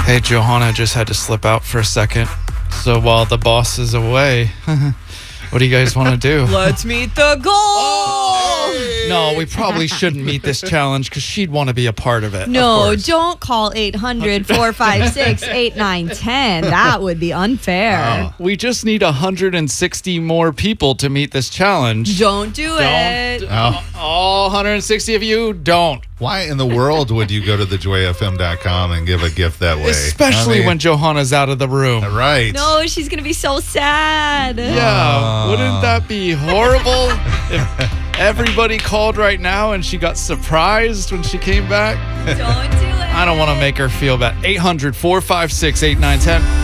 Hey, Johanna just had to slip out for a second. So while the boss is away, what do you guys want to do? Let's meet the goal. No, we probably shouldn't meet this challenge because she'd want to be a part of it. No, don't call 800-456-8910. That would be unfair. We just need 160 more people to meet this challenge. Don't do it. All 160 of you, don't. Why in the world would you go to thejoyfm.com and give a gift that way? Especially when Johanna's out of the room. Right. No, she's going to be so sad. Yeah, wouldn't that be horrible if everybody called right now and she got surprised when she came back? Don't do it. I don't want to make her feel bad. 800-456-8910.